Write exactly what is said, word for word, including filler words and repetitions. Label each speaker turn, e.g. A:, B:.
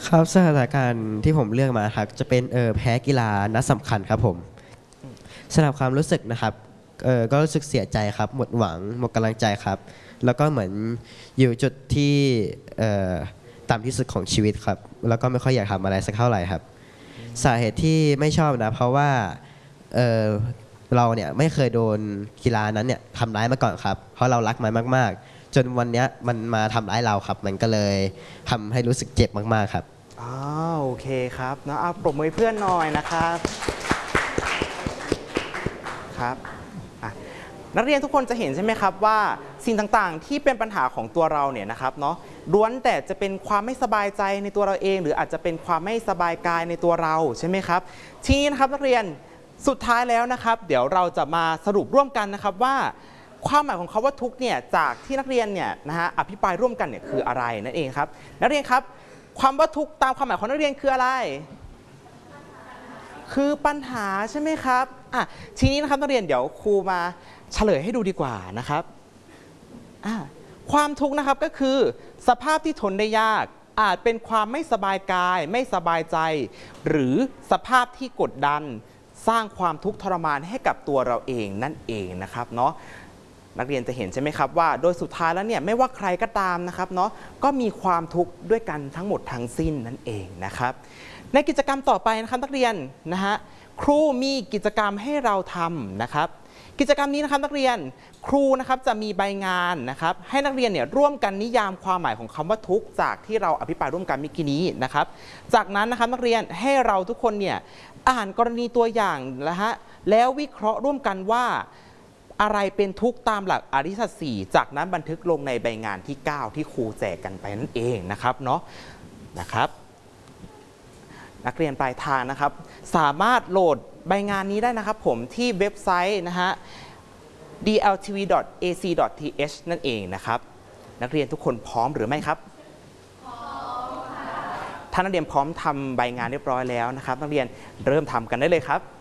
A: ครับสถานการณ์ที่ผมเลือกมาครับจะเป็นเออแพ้กีฬานัดสำคัญครับผมสำหรับความรู้สึกนะครับเออก็รู้สึกเสียใจครับหมดหวังหมดกำลังใจครับแล้วก็เหมือนอยู่จุดที่เอ่อต่ำที่สุดของชีวิตครับแล้วก็ไม่ค่อยอยากทำอะไรสักเท่าไหร่ครับสาเหตุที่ไม่ชอบนะเพราะว่าเออเราเนี่ยไม่เคยโดนกีฬานั้นเนี่ยทำร้ายมาก่อนครับเพราะเรารักมันมากๆจนวันนี้มันมาทำร้ายเราครับมันก็เลยทำให้รู้สึกเจ็บมากๆครับ
B: อ๋อโอเคครับนะเอาปรบมือเพื่อนหน่อยนะครับครับนักเรียนทุกคนจะเห็นใช่ไหมครับว่าสิ่งต่างๆที่เป็นปัญหาของตัวเราเนี่ยนะครับเนาะล้วนแต่จะเป็นความไม่สบายใจในตัวเราเองหรืออาจจะเป็นความไม่สบายกายในตัวเราใช่ไหมครับทีนี้นะครับนักเรียนสุดท้ายแล้วนะครับเดี๋ยวเราจะมาสรุปร่วมกันนะครับว่าความหมายของคำว่าทุกข์เนี่ยจากที่นักเรียนเนี่ยนะฮะอภิปรายร่วมกันเนี่ยคืออะไรนั่นเองครับนักเรียนครับความว่าทุกข์ตามความหมายของนักเรียนคืออะไรคือปัญหาใช่ไหมครับอ่ะทีนี้นะครับนักเรียนเดี๋ยวครูมาเฉลยให้ดูดีกว่านะครับความทุกข์นะครับก็คือสภาพที่ทนได้ยากอาจเป็นความไม่สบายกายไม่สบายใจหรือสภาพที่กดดันสร้างความทุกข์ทรมานให้กับตัวเราเองนั่นเองนะครับเนาะนักเรียนจะเห็นใช่ไหมครับว่าโดยสุดท้ายแล้วเนี่ยไม่ว่าใครก็ตามนะครับเนาะก็มีความทุกข์ด้วยกันทั้งหมดทั้งสิ้นนั่นเองนะครับในกิจกรรมต่อไปนะครับนักเรียนนะฮะครูมีกิจกรรมให้เราทำนะครับกิจกรรมนี้นะครับนักเรียนครูนะครับจะมีใบงานนะครับให้นักเรียนเนี่ยร่วมกันนิยามความหมายของคำว่าทุกข์จากที่เราอภิปรายร่วมกันเมื่อกี้นี้นะครับจากนั้นนะครับนักเรียนให้เราทุกคนเนี่ยอ่านกรณีตัวอย่างนะฮะแล้ววิเคราะห์ร่วมกันว่าอะไรเป็นทุกข์ตามหลักอริยสัจสี่จากนั้นบันทึกลงในใบงานที่เก้าที่ครูแจกกันไปนั่นเองนะครับเนาะนะครับนักเรียนปลายทางนะครับสามารถโหลดใบงานนี้ได้นะครับผมที่เว็บไซต์นะฮะ ดี แอล ที วี ดอท เอ ซี ดอท ที เอช นั่นเองนะครับนักเรียนทุกคนพร้อมหรือไม่ครับพร้อมค่ะถ้านักเรียนพร้อมทำใบงานเรียบร้อยแล้วนะครับนักเรียนเริ่มทำกันได้เลยครับ